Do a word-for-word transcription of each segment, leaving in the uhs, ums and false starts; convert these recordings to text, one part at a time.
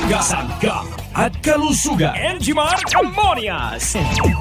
Kasangga at kalusugan. Enjimar Amonias.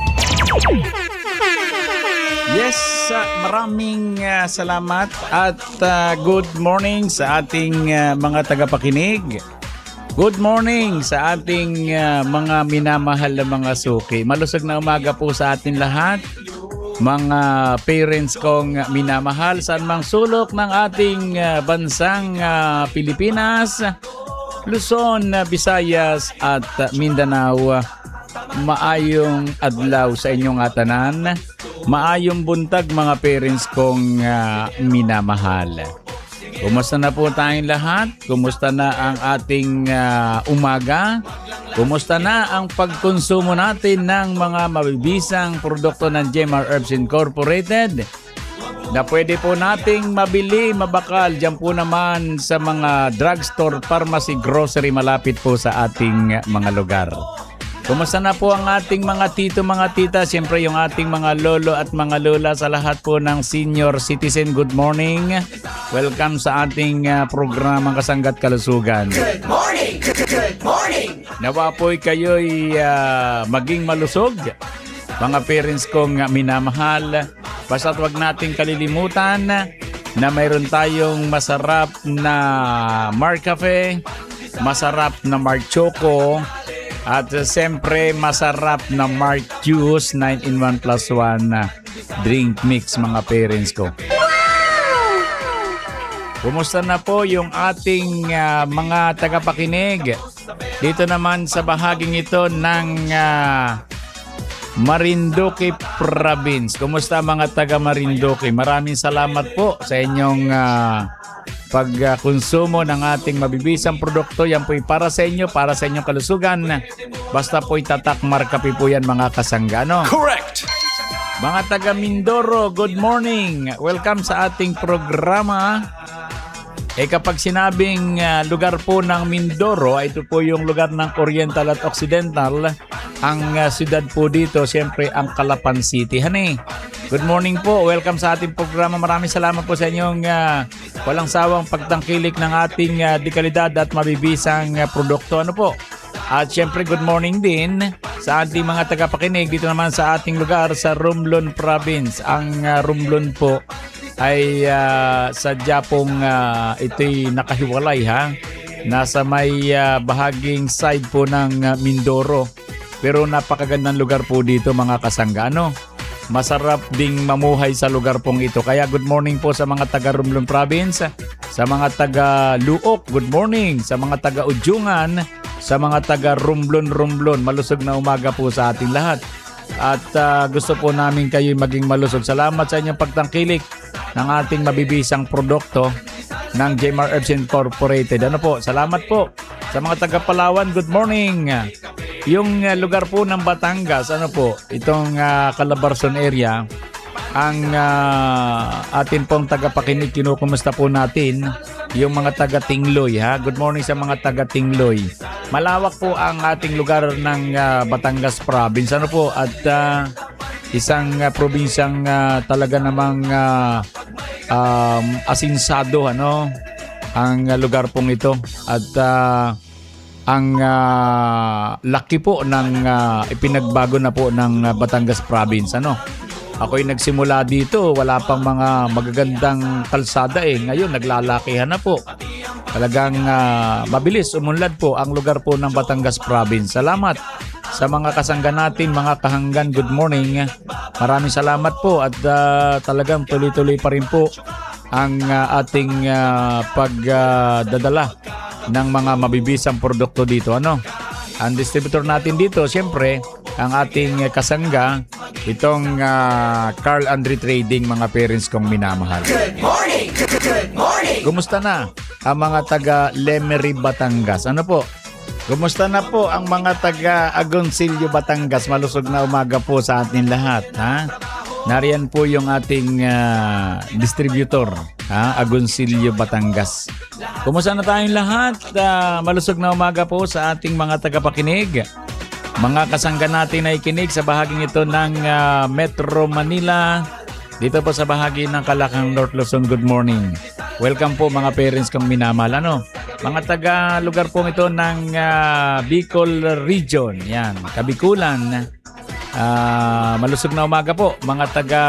Yes, uh, maraming uh, salamat at uh, good morning sa ating uh, mga tagapakinig. Good morning sa ating uh, mga minamahal na mga suki. Malusog na umaga po sa atin lahat. Mga parents kong minamahal saan mang sulok ng ating uh, bansang uh, Pilipinas, Luzon, Visayas at uh, Mindanao. Maayong adlaw sa inyong atanan. Maayong buntag mga parents kong uh, minamahal. Kumusta na po tayong lahat? Kumusta na ang ating uh, umaga? Kumusta na ang pagkonsumo natin ng mga mabibisang produkto ng J M R Herbs Incorporated na pwede po nating mabili, mabakal dyan po naman sa mga drugstore, pharmacy, grocery malapit po sa ating mga lugar. Kumusta na po ang ating mga tito, mga tita, siyempre yung ating mga lolo at mga lola sa lahat po ng senior citizen. Good morning. Welcome sa ating uh, programang Kasangga't Kalusugan. Good morning! Good morning! Nawa po'y kayo'y uh, maging malusog. Mga parents kong uh, minamahal, basta't wag nating kalilimutan na mayroon tayong masarap na Mar Cafe, masarap na Mar Choco, at uh, siyempre masarap na Mark Juice nine in one plus one uh, drink mix mga parents ko. Kumusta na po yung ating uh, mga tagapakinig dito naman sa bahaging ito ng uh, Marinduque Province. Kumusta mga taga Marinduque? Maraming salamat po sa inyong uh, pagkonsumo ng ating mabibisang produkto. Yan po'y para sa inyo, para sa inyong kalusugan. Basta po'y tatak markapi po yan mga kasangga. No? Correct! Mga taga Mindoro, good morning. Welcome sa ating programa. Eh kapag sinabing uh, lugar po ng Mindoro, ito po yung lugar ng Oriental at Occidental. Ang uh, siyudad po dito, siyempre ang Calapan City. Hani, good morning po. Welcome sa ating programa. Maraming salamat po sa inyong uh, walang sawang pagtangkilik ng ating uh, dekalidad at mabibisang uh, produkto. Ano po? At siyempre good morning din sa ating mga tagapakinig dito naman sa ating lugar sa Romblon Province. Ang uh, Romblon po ay uh, sadya pong uh, ito'y nakahiwalay ha. Nasa may uh, bahaging side po ng uh, Mindoro. Pero napakagandang lugar po dito mga kasangga. Ano? Masarap ding mamuhay sa lugar pong ito. Kaya good morning po sa mga taga Romblon Province, sa mga taga Luok, good morning, sa mga taga Udyungan, sa mga taga Romblon Romblon. Malusog na umaga po sa ating lahat. At uh, gusto po namin kayo maging malusog. Salamat sa inyong pagtangkilik ng ating mabibisang produkto ng J M R Herbs Incorporated. Ano po? Salamat po sa mga taga Palawan. Good morning. Yung uh, lugar po ng Batangas, ano po, itong uh, Calabarzon area, ang uh, atin pong tagapakinig, kinukumusta po natin yung mga taga Tingloy. Ha? Good morning sa mga taga Tingloy. Malawak po ang ating lugar ng uh, Batangas Province. Ano po? At uh, isang uh, probinsyang uh, talaga namang uh, um, asinsado, ano, ang uh, lugar pong ito. At uh, ang uh, laki po ng uh, ipinagbago na po ng uh, Batangas Province. Ano? Ako'y nagsimula dito, wala pang mga magagandang kalsada eh. Ngayon naglalakihan na po. Talagang uh, mabilis umunlad po ang lugar po ng Batangas Province. Salamat sa mga kasangga natin, mga kahanggan. Good morning. Maraming salamat po at uh, talagang tuloy-tuloy pa rin po ang uh, ating uh, pagdadala uh, ng mga mabibisang produkto dito. Ano? Ang distributor natin dito, siyempre, ang ating kasangga, itong uh, Carl Andre Trading, mga parents kong minamahal. Good morning! Good morning! Kumusta na ang mga taga Lemery, Batangas? Ano po? Kumusta na po ang mga taga Agoncillo, Batangas? Malusog na umaga po sa atin lahat. Ha? Nariyan po yung ating uh, distributor, ha? Agoncillo, Batangas. Kumusta na tayong lahat? Uh, malusog na umaga po sa ating mga tagapakinig. Mga kasangga natin ay kinig sa bahaging ito ng uh, Metro Manila. Dito po sa bahagi ng Kalakang North Luzon, good morning. Welcome po mga parents kong minamahal. Ano? mga taga lugar po ito ng uh, Bicol Region. Yan, Kabikulan. Uh, malusog na umaga po, mga taga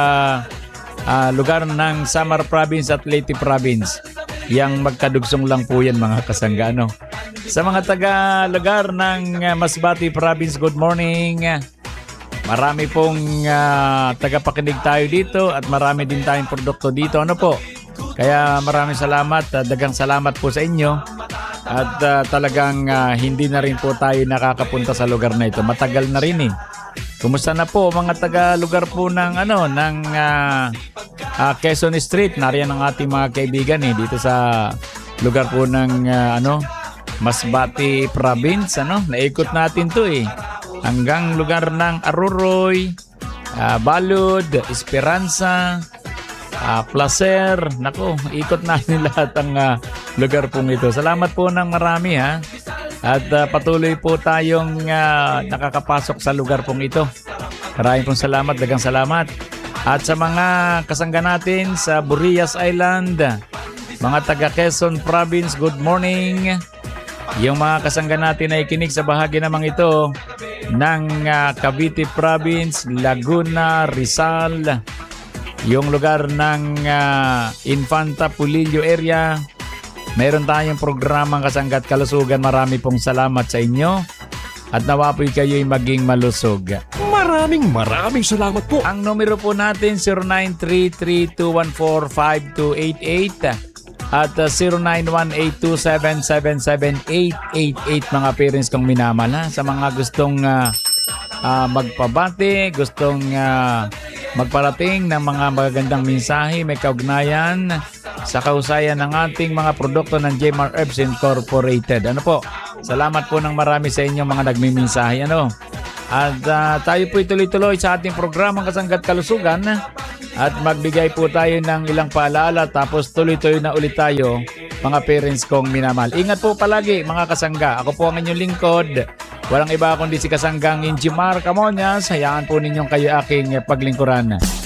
uh, lugar ng Samar Province at Leyte Province. Yang magkadugsong lang po yan, mga kasangga. Ano? Sa mga taga lugar ng uh, Masbate Province, good morning. Marami pong uh, tagapakinig tayo dito at marami din tayong produkto dito. Ano po? Kaya maraming salamat, uh, dagang salamat po sa inyo. At uh, talagang uh, hindi na rin po tayo nakakapunta sa lugar na ito. Matagal na rin eh. Kumusta na po mga taga lugar po ng ano ng uh, uh, Quezon Street? Nariyan ang ating mga kaibigan eh dito sa lugar po ng uh, ano Masbate Province, ano? Naikot natin 'to eh. Hanggang lugar ng Aruroy, uh, Balud, Esperanza, uh, Placer. Nako, ikot natin lahat ang uh, lugar pong ito. Salamat po ng marami ha. At uh, patuloy po tayong uh, nakakapasok sa lugar pong ito. Maraming pong salamat, dagang salamat. At sa mga kasangga natin sa Burias Island, mga taga Quezon Province, good morning. Yung mga kasangga natin ay kinig sa bahagi namang ito ng uh, Cavite Province, Laguna, Rizal, yung lugar ng uh, Infanta Pulillo area. Meron tayong programang Kasangga't Kalusugan. Marami pong salamat sa inyo at nawa po'y kayo'y maging malusog. Maraming maraming salamat po. Ang numero po natin zero nine three three two one four five two eight eight at uh, zero nine one eight two seven seven seven eight eight eight, mga parents kong minamahal ha. Sa mga gustong uh, uh, magpabati, gustong uh, magparating ng mga magagandang mensahe, may kaugnayan sa kausayan ng ating mga produkto ng J M R Herbs Incorporated. Ano po? Salamat po ng marami sa inyo mga nagmimensahe. Ano? At uh, tayo po ituloy-tuloy sa ating programang Kasangga't Kalusugan at magbigay po tayo ng ilang paalala tapos tuloy-tuloy na ulit tayo, mga parents kong minamahal. Ingat po palagi mga kasangga. Ako po ang inyong lingkod. Walang iba kundi si Kasanggang Injimar Camonias. Hayaan po ninyong kayo aking paglingkuran.